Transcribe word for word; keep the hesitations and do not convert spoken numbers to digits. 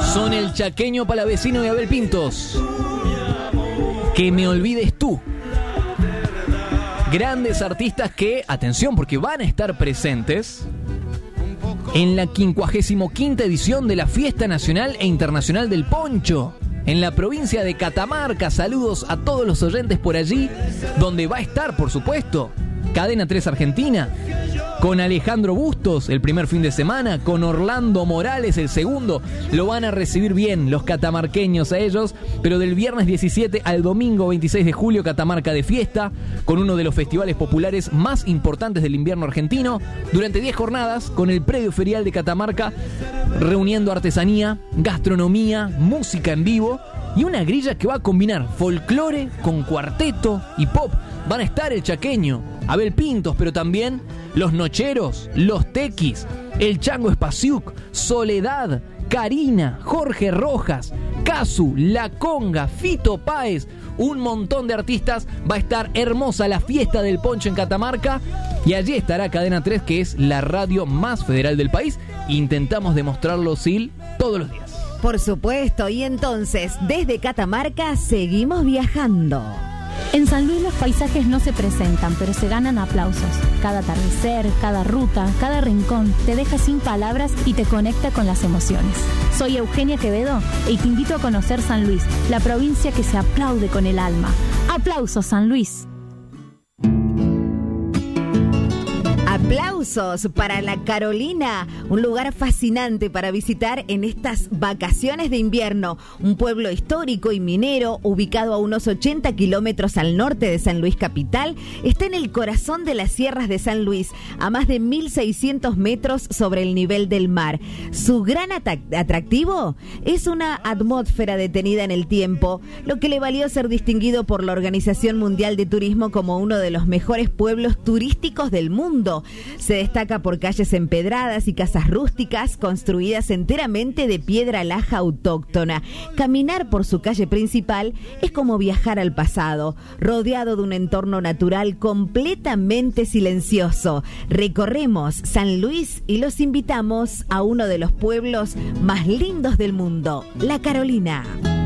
Son el Chaqueño Palavecino y Abel Pintos. Que me olvides tú. Grandes artistas que, atención, porque van a estar presentes en la quincuagésima quinta edición de la Fiesta Nacional e Internacional del Poncho, en la provincia de Catamarca. Saludos a todos los oyentes por allí, donde va a estar, por supuesto, Cadena tres Argentina, con Alejandro Bustos el primer fin de semana, con Orlando Morales el segundo. Lo van a recibir bien los catamarqueños a ellos, pero del viernes diecisiete al domingo veintiséis de julio, Catamarca de fiesta, con uno de los festivales populares más importantes del invierno argentino, durante diez jornadas, con el predio ferial de Catamarca, reuniendo artesanía, gastronomía, música en vivo y una grilla que va a combinar folclore con cuarteto y pop. Van a estar el Chaqueño, Abel Pintos, pero también los Nocheros, los Tequis, el Chango Espasiuk, Soledad, Karina, Jorge Rojas, Casu, La Conga, Fito Páez, un montón de artistas. Va a estar hermosa la fiesta del Poncho en Catamarca y allí estará Cadena tres, que es la radio más federal del país. Intentamos demostrarlo, Sil, todos los días. Por supuesto, y entonces, desde Catamarca seguimos viajando. En San Luis los paisajes no se presentan, pero se ganan aplausos. Cada atardecer, cada ruta, cada rincón te deja sin palabras y te conecta con las emociones. Soy Eugenia Quevedo y te invito a conocer San Luis, la provincia que se aplaude con el alma. ¡Aplausos, San Luis! Aplausos para La Carolina, un lugar fascinante para visitar en estas vacaciones de invierno. Un pueblo histórico y minero ubicado a unos ochenta kilómetros al norte de San Luis capital. Está en el corazón de las sierras de San Luis, a más de mil seiscientos metros sobre el nivel del mar. Su gran atractivo es una atmósfera detenida en el tiempo, lo que le valió ser distinguido por la Organización Mundial de Turismo como uno de los mejores pueblos turísticos del mundo. Se destaca por calles empedradas y casas rústicas construidas enteramente de piedra laja autóctona. Caminar por su calle principal es como viajar al pasado, rodeado de un entorno natural completamente silencioso. Recorremos San Luis y los invitamos a uno de los pueblos más lindos del mundo, La Carolina.